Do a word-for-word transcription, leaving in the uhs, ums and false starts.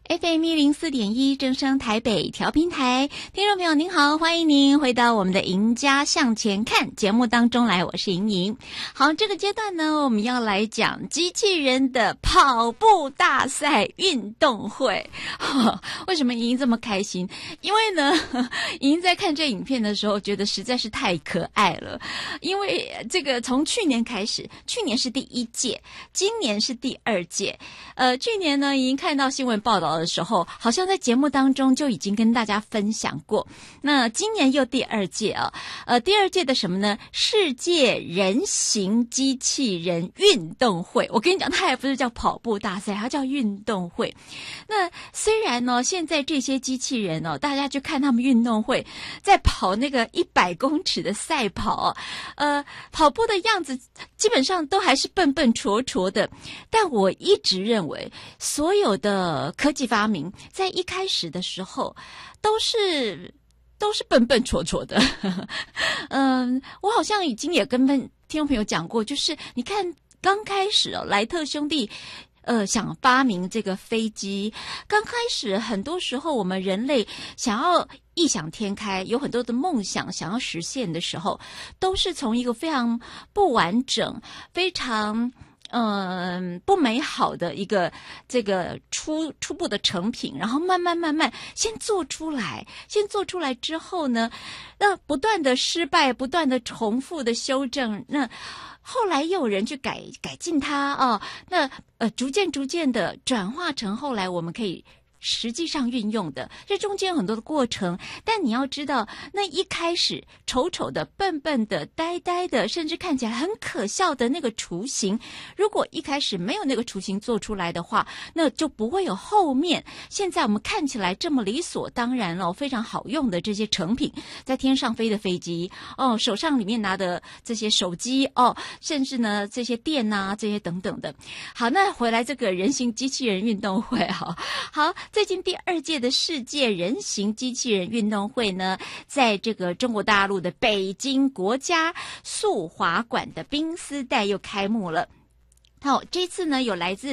F M 一零四点一正声台北调频台，听众朋友您好，欢迎您回到我们的赢家向前看节目当中来，我是莹莹。好，这个阶段呢，我们要来讲机器人的跑步大赛运动会。哦、为什么莹莹这么开心？因为呢，莹莹在看这影片的时候，觉得实在是太可爱了。因为这个从去年开始，去年是第一届，今年是第二届。呃，去年呢，莹莹看到新闻报道的时候，好像在节目当中就已经跟大家分享过。那今年又第二届啊，呃，第二届的什么呢？世界人形机器人运动会。我跟你讲，它还不是叫跑步大赛，它叫运动会。那虽然呢，现在这些机器人哦，大家去看他们运动会，在跑那个一百公尺的赛跑，呃，跑步的样子基本上都还是笨笨拙拙的。但我一直认为，所有的科技发明在一开始的时候都是都是笨笨拙拙的。嗯，我好像已经也跟听众朋友讲过，就是你看刚开始哦，莱特兄弟呃，想发明这个飞机，刚开始很多时候我们人类想要异想天开，有很多的梦想想要实现的时候，都是从一个非常不完整、非常嗯，不美好的一个这个初初步的成品，然后慢慢慢慢先做出来，先做出来之后呢，那不断的失败，不断的重复的修正，那后来又有人去改改进它哦，那呃逐渐逐渐的转化成后来我们可以实际上运用的，这中间有很多的过程，但你要知道，那一开始丑丑的、笨笨的、呆呆的，甚至看起来很可笑的那个雏形，如果一开始没有那个雏形做出来的话，那就不会有后面现在我们看起来这么理所当然了、哦、非常好用的这些成品，在天上飞的飞机哦，手上里面拿的这些手机哦，甚至呢这些电啊这些等等的。好，那回来这个人形机器人运动会哈、哦，好。最近第二届的世界人形机器人运动会呢，在这个中国大陆的北京国家速滑馆的冰丝带又开幕了。好，这次呢有来自